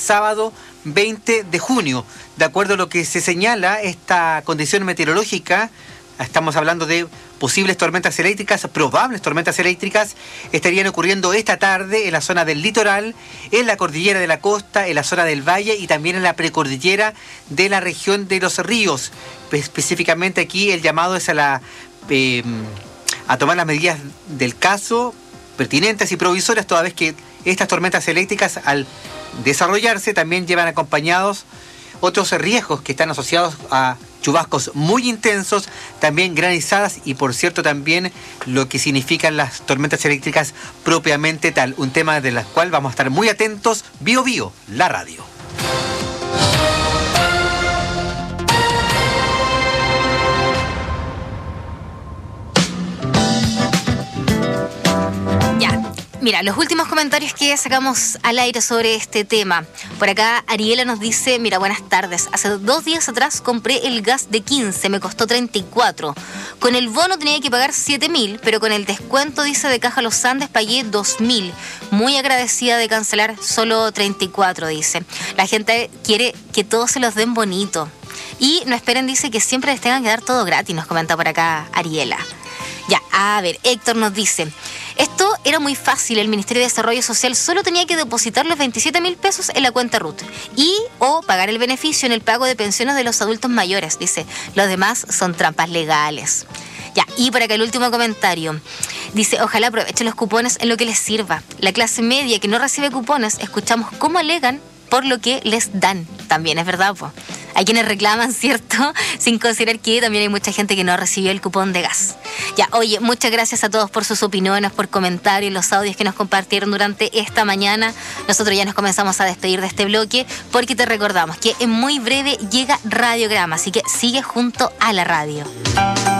sábado 20 de junio. De acuerdo a lo que se señala, esta condición meteorológica, estamos hablando de posibles tormentas eléctricas, probables tormentas eléctricas, estarían ocurriendo esta tarde en la zona del litoral, en la cordillera de la costa, en la zona del valle y también en la precordillera de la región de los ríos. Específicamente aquí el llamado es a tomar las medidas del caso pertinentes y provisorias, toda vez que estas tormentas eléctricas, al desarrollarse, también llevan acompañados otros riesgos que están asociados a chubascos muy intensos, también granizadas y, por cierto, también lo que significan las tormentas eléctricas propiamente tal. Un tema del cual vamos a estar muy atentos. Bio Bio, la radio. Mira, los últimos comentarios que sacamos al aire sobre este tema. Por acá Ariela nos dice, mira, buenas tardes. Hace 2 días atrás compré el gas de 15, me costó 34. Con el bono tenía que pagar 7.000, pero con el descuento, dice, de Caja Los Andes pagué 2.000. Muy agradecida de cancelar solo 34, dice. La gente quiere que todos se los den bonito. Y no esperen, dice, que siempre les tengan que dar todo gratis, nos comenta por acá Ariela. Ya, a ver, Héctor nos dice, esto era muy fácil, el Ministerio de Desarrollo Social solo tenía que depositar los 27.000 pesos en la cuenta RUT o pagar el beneficio en el pago de pensiones de los adultos mayores, dice, los demás son trampas legales. Ya, y por acá el último comentario, dice, ojalá aprovechen los cupones en lo que les sirva. La clase media que no recibe cupones, escuchamos cómo alegan por lo que les dan, también es verdad, pues. Hay quienes reclaman, ¿cierto? Sin considerar que también hay mucha gente que no recibió el cupón de gas. Ya, oye, muchas gracias a todos por sus opiniones, por comentarios, los audios que nos compartieron durante esta mañana. Nosotros ya nos comenzamos a despedir de este bloque porque te recordamos que en muy breve llega Radiograma, así que sigue junto a la radio.